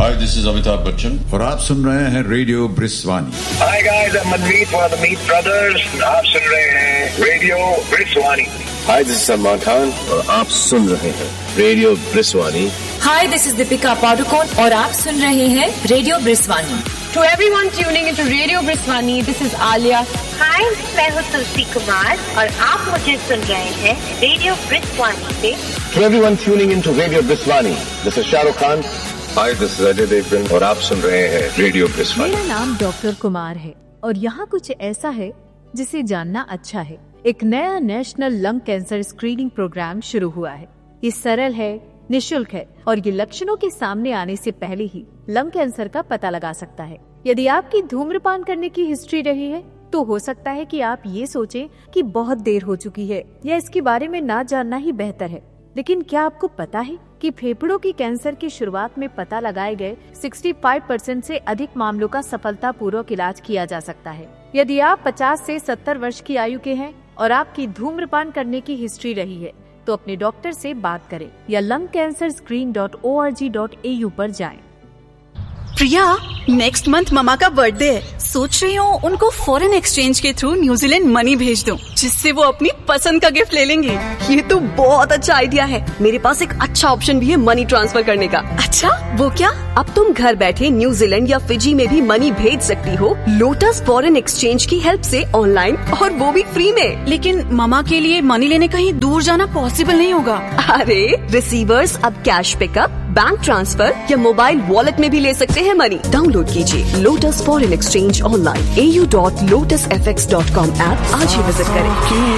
Hi, this is Amitabh Bachchan. और आप सुन रहे हैं radio ब्रिस्वानी. Hi guys, I'm Manmeet from the Meet Brothers. आप सुन रहे हैं radio ब्रिस्वानी. Hi, this is Salman Khan और आप सुन रहे हैं radio ब्रिस्वानी. Hi, this is Deepika Padukone और आप सुन रहे हैं radio ब्रिस्वानी. To everyone tuning into Radio Briswani, this is Alia. Hi, मैं हूँ तुलसी कुमार और आप मुझे सुन रहे हैं रेडियो ब्रिस्वानी से. To everyone tuning into Radio Briswani, this is Shah Rukh Khan. Hi, this is Ajay Devgan और आप सुन रहे हैं रेडियो ब्रिस्वानी. मेरा नाम डॉक्टर कुमार है और यहाँ कुछ ऐसा है जिसे जानना अच्छा है. एक नया national lung cancer screening programme शुरू हुआ है. ये सरल है, निशुल्क है और ये लक्षणों के सामने आने से पहले ही लंग कैंसर का पता लगा सकता है. यदि आपकी धूम्रपान करने की हिस्ट्री रही है तो हो सकता है कि आप ये सोचें कि बहुत देर हो चुकी है या इसके बारे में ना जानना ही बेहतर है. लेकिन क्या आपको पता है कि फेफड़ों की कैंसर की शुरुआत में पता लगाए गए 65% से अधिक मामलों का सफलतापूर्वक इलाज किया जा सकता है. यदि आप 50 से 70 वर्ष की आयु के हैं और आपकी धूम्रपान करने की हिस्ट्री रही है तो अपने डॉक्टर से बात करें या lungcancerscreen.org.au पर जाएं. प्रिया, नेक्स्ट मंथ ममा का बर्थडे है. सोच रही हूँ उनको फॉरेन एक्सचेंज के थ्रू न्यूजीलैंड मनी भेज दूँ, जिससे वो अपनी पसंद का गिफ्ट ले लेंगे. ये तो बहुत अच्छा आइडिया है. मेरे पास एक अच्छा ऑप्शन भी है मनी ट्रांसफर करने का. अच्छा, वो क्या? अब तुम घर बैठे न्यूजीलैंड या फिजी में भी मनी भेज सकती हो लोटस फॉरेन एक्सचेंज की हेल्प से ऑनलाइन, और वो भी फ्री में. लेकिन ममा के लिए मनी लेने कहीं दूर जाना पॉसिबल नहीं होगा. अरे, रिसीवर्स अब कैश पिकअप, बैंक ट्रांसफर या मोबाइल वॉलेट में भी ले सकते हैं मनी. डाउनलोड कीजिए lotus foreign exchange online au.lotusfx.com app आज ही विजिट करें.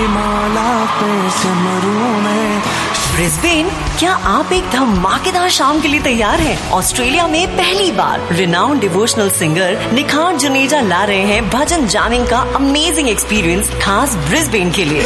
ब्रिस्बेन, क्या आप एक धमाकेदार शाम के लिए तैयार हैं? ऑस्ट्रेलिया में पहली बार रिनाउंड डिवोशनल सिंगर निखार जुनेजा ला रहे हैं भजन जामिंग का अमेजिंग एक्सपीरियंस खास ब्रिस्बेन के लिए.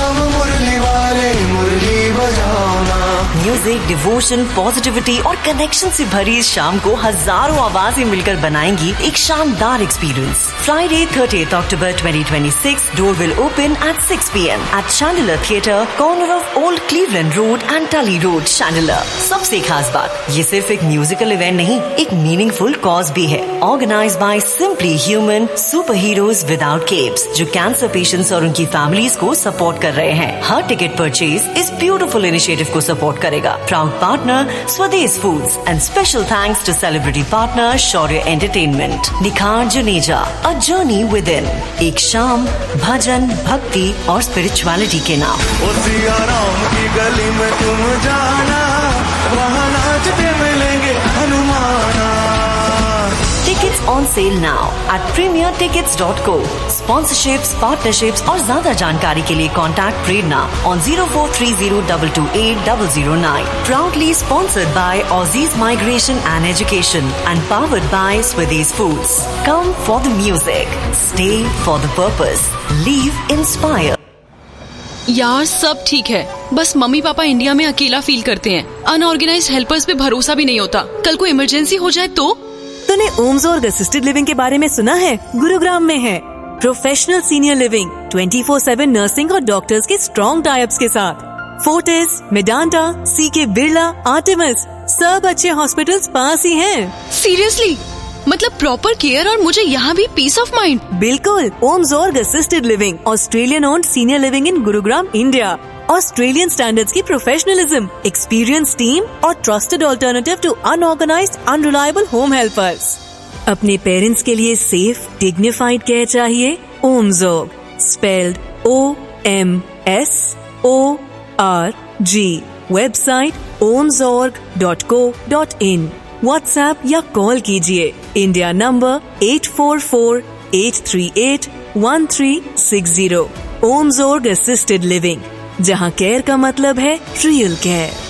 म्यूजिक, डिवोशन, पॉजिटिविटी और कनेक्शन से भरी इस शाम को हजारों आवाजें मिलकर बनाएंगी एक शानदार experience. Friday 30 October 2026, door will open at 6 PM eight Chandler theatre, corner of old Cleveland road and टली रोड, शैंडलर. सबसे खास बात, ये सिर्फ एक म्यूजिकल इवेंट नहीं, एक मीनिंगफुल कॉज भी है. Organise by simply human super heroes without keeps, जो कैंसर पेशेंट्स और उनकी फैमिलीज को सपोर्ट कर रहे हैं. हर टिकट परचेज इस ब्यूटीफुल इनिशिएटिव को सपोर्ट करेगा. प्राउड पार्टनर स्वदेश foods and special thanks to celebrity partner Shaurya entertainment. निखार Juneja, a journey with in. एक शाम भजन, भक्ति और स्पिरिचुअलिटी के नाम. गली में तुम जाना, वहाँ नाचते मिलेंगे हनुमाना. Tickets on sale now at premiertickets.co. Sponsorships, partnerships और ज्यादा जानकारी के लिए contact Prerna on 0430228009. Proudly sponsored by Aussies Migration and Education and powered by Swedish Foods. Come for the music, stay for the purpose, leave inspired. यार, सब ठीक है, बस मम्मी पापा इंडिया में अकेला फील करते हैं. अनऑर्गेनाइज्ड हेल्पर्स पे भरोसा भी नहीं होता. कल को इमरजेंसी हो जाए तो? तूने ओमजोर्ग असिस्टेड लिविंग के बारे में सुना है? गुरुग्राम में है. प्रोफेशनल सीनियर लिविंग, 24/7 नर्सिंग और डॉक्टर्स के स्ट्रॉन्ग टाइप्स के साथ. फोर्टिस, मेडांटा, सीके बिरला, आर्टेमिस, सब अच्छे हॉस्पिटल्स पास ही हैं. सीरियसली? मतलब प्रॉपर केयर और मुझे यहाँ भी पीस ऑफ माइंड. बिल्कुल. ओमजोर्ग assisted living, Australian owned senior living in Gurugram, India. Australian standards की प्रोफेशनलिज्म, एक्सपीरियंस टीम और trusted alternative to unorganised unreliable home helpers. अपने पेरेंट्स के लिए सेफ डिग्निफाइड केयर चाहिए? ओमजोर्ग, spelled OMSORG. Website omzorg.co.in. WhatsApp या call कीजिए. India number 8448381360. ओमजोर्ग assisted living, जहां care का मतलब है रियल केयर.